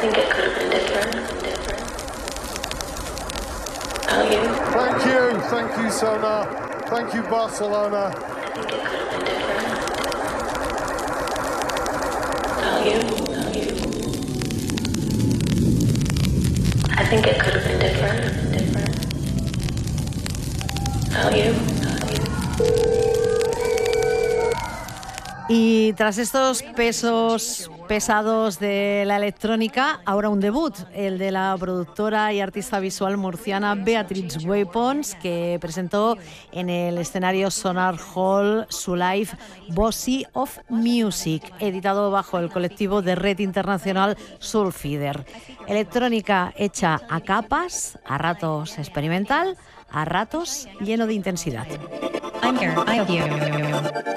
think it could have been different. How you? Thank you, Sona. Thank you, Barcelona. I think it could have been different. How you? Y tras estos pesos pesados de la electrónica, ahora un debut, el de la productora y artista visual murciana Beatrix Weapons, que presentó en el escenario Sonar Hall su live Bossy of Music, editado bajo el colectivo de red internacional Soulfeeder. Electrónica hecha a capas, a ratos experimental, a ratos lleno de intensidad. I'm here. I hope you.